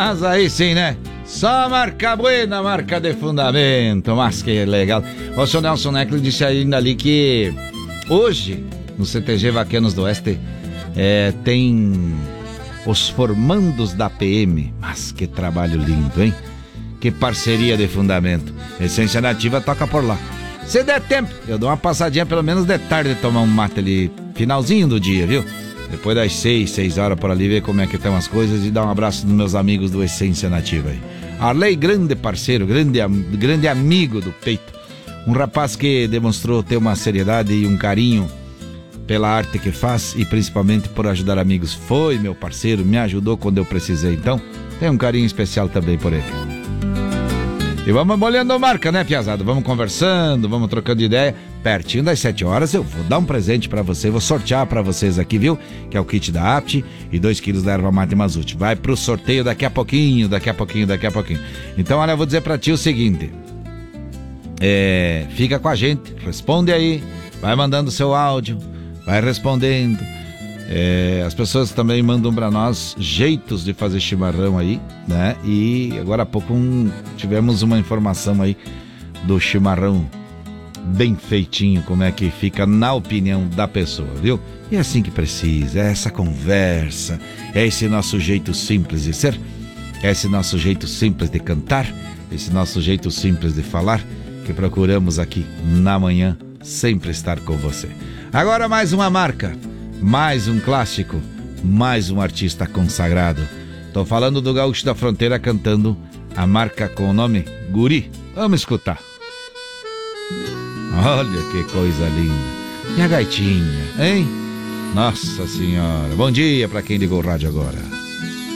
Mas aí sim, né? Só marca buena, marca de fundamento. Mas que legal. O senhor Nelson Neckley disse ainda ali que hoje, no CTG Vaqueanos do Oeste, tem os formandos da PM. Mas que trabalho lindo, hein? Que parceria de fundamento. Essência Nativa toca por lá. Se der tempo, eu dou uma passadinha pelo menos de tarde, tomar um mate ali, finalzinho do dia, viu? Depois das 6 horas por ali, ver como é que estão as coisas e dar um abraço dos meus amigos do Essência Nativa aí. Arley, grande parceiro, grande amigo do peito. Um rapaz que demonstrou ter uma seriedade e um carinho pela arte que faz e principalmente por ajudar amigos. Foi meu parceiro, me ajudou quando eu precisei. Então, tem um carinho especial também por ele. E vamos molhando a marca, né, piazada? Vamos conversando, vamos trocando ideia. Pertinho das 7 horas eu vou dar um presente pra você, vou sortear pra vocês aqui, viu? Que é o kit da Apt e 2 quilos da erva mate Mazute. Vai pro sorteio daqui a pouquinho. Então, olha, eu vou dizer pra ti o seguinte. Fica com a gente, responde aí, vai mandando seu áudio, vai respondendo. As pessoas também mandam pra nós jeitos de fazer chimarrão aí, né? E agora há pouco tivemos uma informação aí do chimarrão bem feitinho, como é que fica na opinião da pessoa, viu? E é assim que precisa, é essa conversa, é esse nosso jeito simples de ser, é esse nosso jeito simples de cantar, esse nosso jeito simples de falar, que procuramos aqui na manhã sempre estar com você. Agora mais uma marca, mais um clássico, mais um artista consagrado. Tô falando do Gaúcho da Fronteira cantando a marca com o nome Guri. Vamos escutar. Olha que coisa linda. E a gaitinha, hein? Nossa Senhora. Bom dia pra quem ligou o rádio agora.